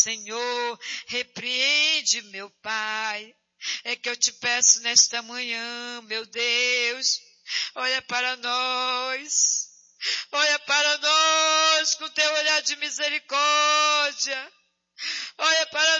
Senhor, repreende, meu Pai. É que eu te peço nesta manhã, meu Deus, olha para nós com teu olhar de misericórdia, olha para